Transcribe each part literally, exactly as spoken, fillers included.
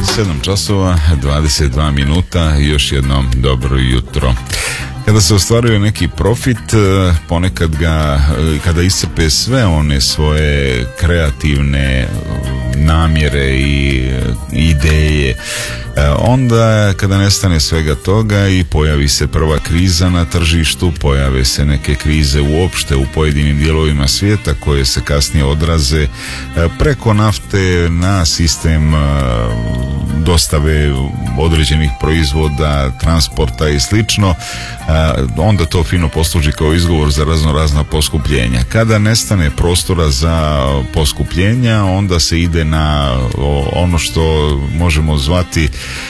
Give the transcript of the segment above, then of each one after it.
sedam časova, dvadeset dva minuta i još jednom dobro jutro. Kada se ostvaruje neki profit, ponekad ga, kada iscrpe sve one svoje kreativne namjere i ideje, onda kada nestane svega toga i pojavi se prva kriza na tržištu, pojave se neke krize uopšte u pojedinim dijelovima svijeta koje se kasnije odraze preko nafte na sistem dostave određenih proizvoda, transporta i slično, onda to fino posluži kao izgovor za razno razna poskupljenja. Kada nestane prostora za poskupljenja, onda se ide na ono što možemo zvati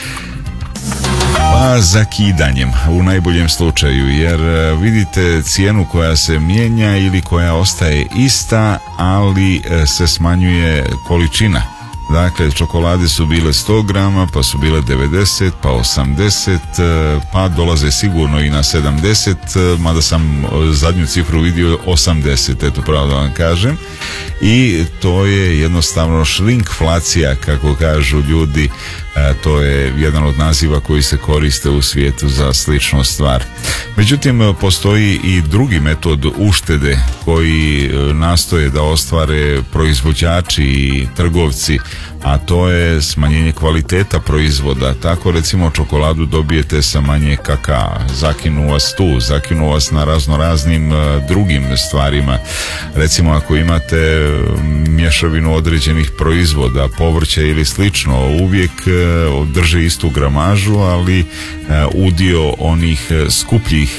pa zakidanjem u najboljem slučaju, jer vidite cijenu koja se mijenja ili koja ostaje ista, ali se smanjuje količina. Dakle, čokolade su bile sto grama, pa su bile devedeset, pa osamdeset, pa dolaze sigurno i na sedamdeset, mada sam zadnju cifru vidio osamdeset, eto pravo da vam kažem. I to je jednostavno šrinkflacija, kako kažu ljudi, to je jedan od naziva koji se koriste u svijetu za sličnu stvar. Međutim, postoji i drugi metod uštede koji nastoje da ostvare proizvođači i trgovci, a to je smanjenje kvaliteta proizvoda. Tako recimo čokoladu dobijete sa manje kakaa, zakinu vas tu, zakinu vas na razno raznim drugim stvarima. Recimo ako imate mješavinu određenih proizvoda, povrća ili slično, uvijek drže istu gramažu, ali udio onih skupljih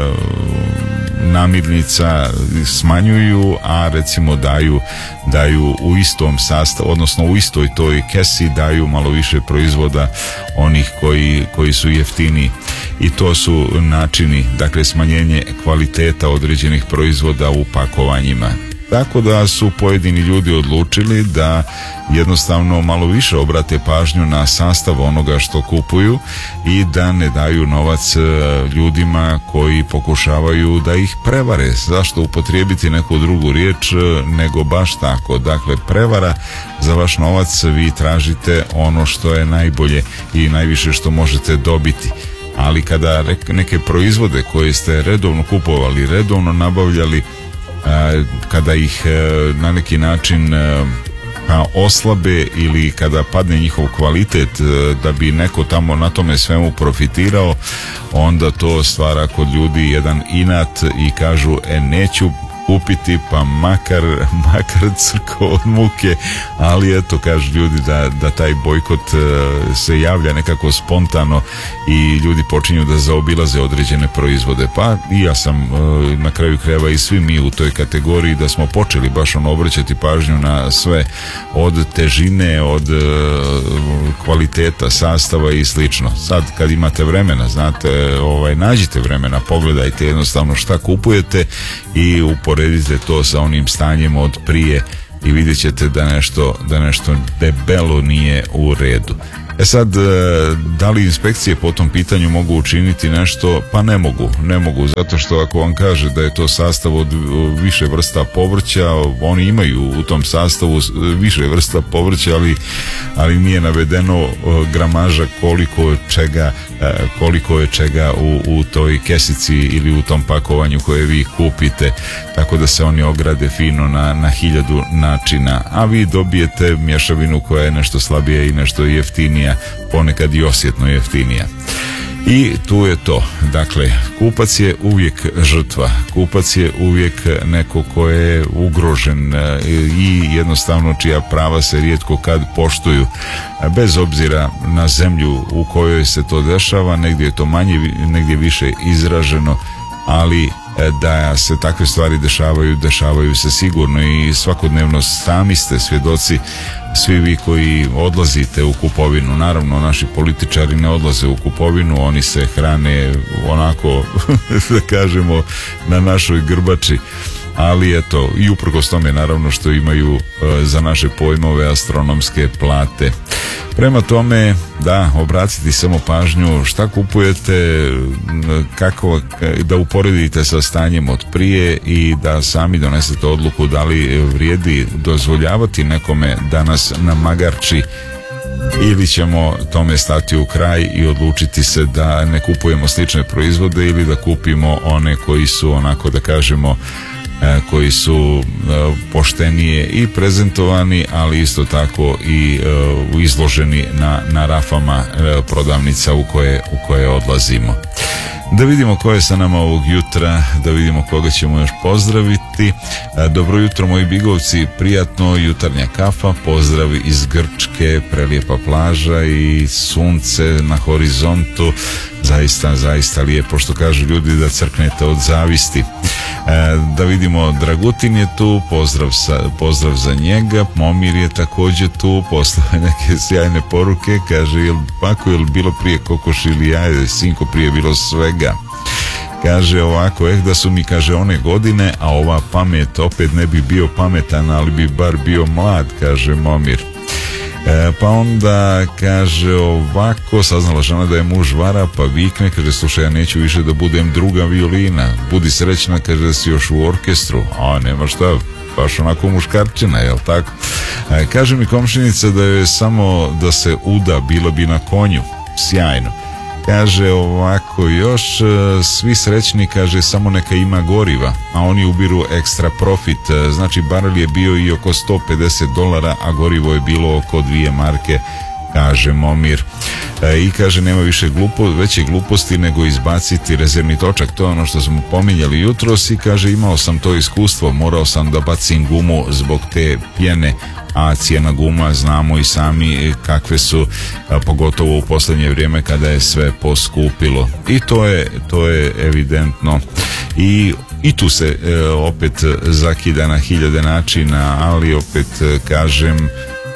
namirnica smanjuju, a recimo daju daju u istom sastavu, odnosno u istoj toj kesi daju malo više proizvoda onih koji, koji su jeftiniji. I to su načini, dakle, smanjenje kvaliteta određenih proizvoda u pakovanjima. Tako da su pojedini ljudi odlučili da jednostavno malo više obrate pažnju na sastav onoga što kupuju i da ne daju novac ljudima koji pokušavaju da ih prevare. Zašto upotrijebiti neku drugu riječ nego baš tako? Dakle, prevara za vaš novac, vi tražite ono što je najbolje i najviše što možete dobiti. Ali kada neke proizvode koje ste redovno kupovali, redovno nabavljali, kada ih na neki način oslabe ili kada padne njihov kvalitet da bi neko tamo na tome svemu profitirao, onda to stvara kod ljudi jedan inat i kažu, e neću kupiti, pa makar, makar crko od muke. Ali eto, kažu ljudi da, da taj bojkot se javlja nekako spontano i ljudi počinju da zaobilaze određene proizvode. Pa i ja sam na kraju krajeva i svi mi u toj kategoriji da smo počeli baš ono obraćati pažnju na sve, od težine, od kvaliteta, sastava i slično. Sad kad imate vremena, znate, ovaj, nađite vremena, pogledajte jednostavno šta kupujete i uporedite to sa onim stanjem od prije i vidjet ćete da nešto, da nešto debelo nije u redu. E sad, da li inspekcije po tom pitanju mogu učiniti nešto? Pa ne mogu, ne mogu, zato što ako vam kaže da je to sastav od više vrsta povrća, oni imaju u tom sastavu više vrsta povrća, ali, ali nije navedeno gramaža koliko čega, koliko je čega u, u toj kesici ili u tom pakovanju koje vi kupite, tako da se oni ograde fino na, na hiljadu načina, a vi dobijete mješavinu koja je nešto slabija i nešto jeftinija, ponekad i osjetno jeftinija. I tu je to. Dakle, kupac je uvijek žrtva, kupac je uvijek neko ko je ugrožen i jednostavno čija prava se rijetko kad poštuju, bez obzira na zemlju u kojoj se to dešava. Negdje je to manje, negdje više izraženo, ali da se takve stvari dešavaju, dešavaju se sigurno i svakodnevno sami ste svjedoci, svi vi koji odlazite u kupovinu. Naravno, naši političari ne odlaze u kupovinu, oni se hrane onako da kažemo na našoj grbači, ali eto, i uprkos tome naravno što imaju e, za naše pojmove astronomske plate. Prema tome, da, obratiti samo pažnju šta kupujete, kako da uporedite sa stanjem od prije i da sami donesete odluku da li vrijedi dozvoljavati nekome da nas namagarči ili ćemo tome stati u kraj i odlučiti se da ne kupujemo slične proizvode ili da kupimo one koji su, onako da kažemo, koji su poštenije i prezentovani, ali isto tako i izloženi na, na rafama prodavnica u koje, u koje odlazimo. Da vidimo ko je sa nama ovog jutra, da vidimo koga ćemo još pozdraviti. Dobro jutro moji bigovci, prijatno, jutarnja kafa, pozdrav iz Grčke, prelijepa plaža i sunce na horizontu, zaista, zaista lijepo, što kažu ljudi da crknete od zavisti. Da vidimo, Dragutin je tu, pozdrav, sa, pozdrav za njega, Momir je također tu, poslao je neke sjajne poruke, kaže, jel Pako, jel bilo prije kokoš ili jaje, sinko, prije bilo svega. Kaže ovako, eh da su mi, kaže, one godine, a ova pamet, opet ne bi bio pametan, ali bi bar bio mlad, kaže Momir. E, pa onda kaže ovako, saznala žena da je muž vara, pa vikne, kaže, slušaj, ja neću više da budem druga violina, budi srećna, kaže, da si još u orkestru. A nema šta, baš onako muškarčina, jel tako? E, kaže mi komšinica da je samo da se uda, bilo bi na konju, sjajno. Kaže ovako još, svi srećni, kaže, samo neka ima goriva, a oni ubiru ekstra profit, znači barel je bio i oko sto pedeset dolara, a gorivo je bilo oko dvije marke, kaže Momir. E, i kaže, nema više glupo, veće gluposti nego izbaciti rezervni točak, to je ono što smo pominjali jutros, i kaže, imao sam to iskustvo, morao sam da bacim gumu zbog te pjene, a cijena guma znamo i sami kakve su, a, pogotovo u posljednje vrijeme kada je sve poskupilo, i to je, to je evidentno, i, i tu se e, opet zakida na hiljade načina, ali opet e, kažem,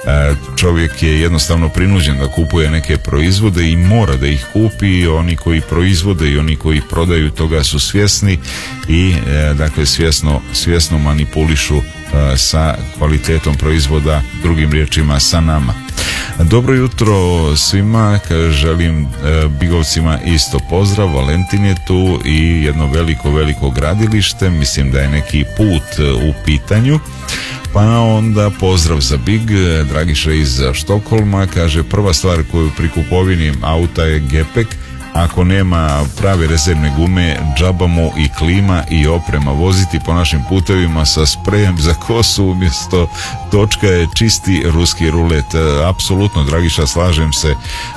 čovjek je jednostavno prinuđen da kupuje neke proizvode i mora da ih kupi. Oni koji proizvode i oni koji prodaju toga su svjesni i dakle svjesno, svjesno manipulišu sa kvalitetom proizvoda, drugim riječima sa nama. Dobro jutro svima, želim bigovcima isto pozdrav, Valentin je tu i jedno veliko, veliko gradilište, mislim da je neki put u pitanju. Pa onda pozdrav za Big, Dragiša iz Štokholma, kaže, prva stvar koju pri kupovini auta je gepek, ako nema prave rezervne gume, džaba mu i klima i oprema, voziti po našim putevima sa sprejem za kosu umjesto točka je čisti ruski rulet. Apsolutno, Dragiša, slažem se,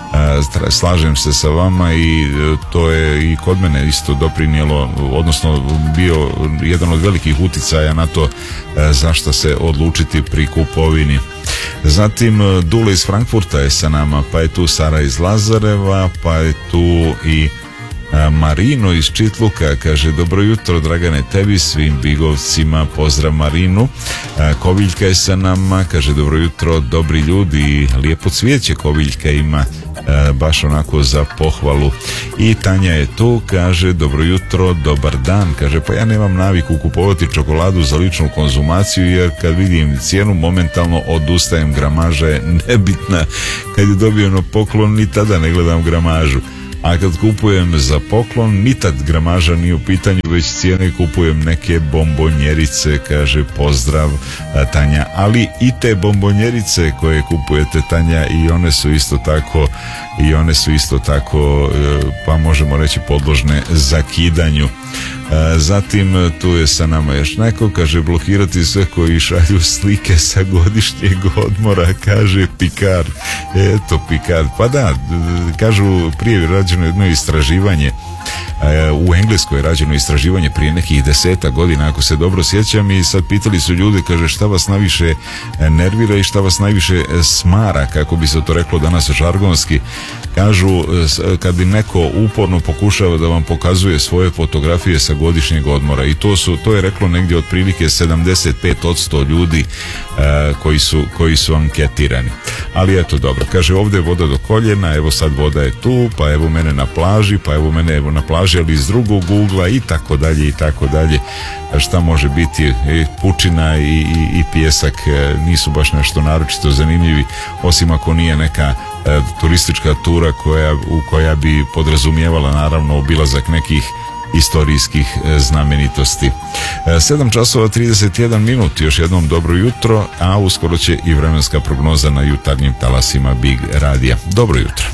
slažem se sa vama, i to je i kod mene isto doprinijelo, odnosno bio jedan od velikih uticaja na to zašto se odlučiti pri kupovini. Zatim Dule iz Frankfurta je sa nama, pa je tu Sara iz Lazareva, pa je tu i Marino iz Čitluka, kaže, dobro jutro Dragane, tebi, svim bigovcima, pozdrav Marinu. Koviljka je sa nama, kaže, dobro jutro dobri ljudi, lijepo cvijeće Koviljka ima, baš onako za pohvalu. I Tanja je tu, kaže, dobro jutro, dobar dan, kaže, pa ja nemam naviku kupovati čokoladu za ličnu konzumaciju, jer kad vidim cijenu momentalno odustajem, gramaža je nebitna, kad je dobijeno poklon ni tada ne gledam gramažu. A kad kupujem za poklon, ni tad gramaža nije u pitanju, već cijene, kupujem neke bombonjerice, kaže, pozdrav Tanja. Ali i te bombonjerice koje kupujete, Tanja, i one su isto tako, i one su isto tako, pa možemo reći, podložne zakidanju. Zatim tu je sa nama još neko, kaže, blokirati sve koji šalju slike sa godišnjeg odmora, kaže Pikar. Eto, Pikar, pa da, kažu, prije rađeno jedno istraživanje, u Engleskoj je rađeno istraživanje prije nekih deseta godina, ako se dobro sjećam, i sad pitali su ljude, kaže, šta vas najviše nervira i šta vas najviše smara, kako bi se to reklo danas žargonski. Kažu, kad neko uporno pokušava da vam pokazuje svoje fotografije sa godišnjeg odmora, i to su, to je reklo negdje otprilike sedamdeset pet posto ljudi uh, koji su, koji su anketirani. Ali eto, dobro, kaže, ovdje je voda do koljena, evo sad voda je tu, pa evo mene na plaži, pa evo mene evo na plaži, ali iz drugog ugla, i tako dalje, i tako dalje. Šta može biti, e, pučina i, i, i pijesak e, nisu baš nešto naročito zanimljivi, osim ako nije neka e, turistička tura koja, u koja bi podrazumijevala naravno obilazak nekih istorijskih znamenitosti. sedam časova trideset jedan minut, još jednom dobro jutro, a uskoro će i vremenska prognoza na jutarnjim talasima Big Radija. Dobro jutro.